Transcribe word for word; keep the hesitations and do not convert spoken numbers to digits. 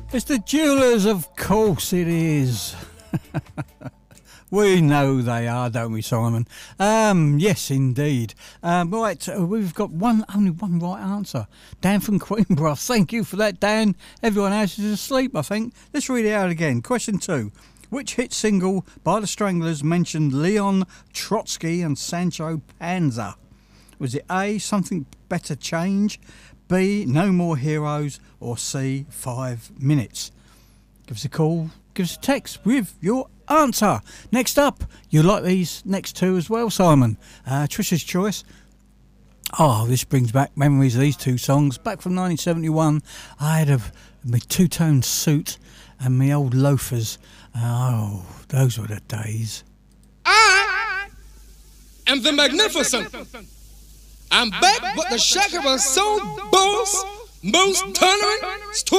It's the Jewelers, of course it is. We know they are, don't we, Simon? Um, yes, indeed. Um, right, uh, we've got one, only one right answer. Dan from Queenborough. Thank you for that, Dan. Everyone else is asleep, I think. Let's read it out again. Question two. Which hit single by the Stranglers mentioned Leon Trotsky and Sancho Panza? Was it A, Something Better Change, B, No More Heroes, or C, Five Minutes? Give us a call, give us a text with your answer. Next up, you like these next two as well, Simon? Uh, Trisha's Choice. Oh, this brings back memories of these two songs. Back from nineteen seventy-one, I had a, my two-tone suit and my old loafers. Oh, those were the days. I am the Magnificent. I'm back with the Shakira Soul Boss, most tolerant,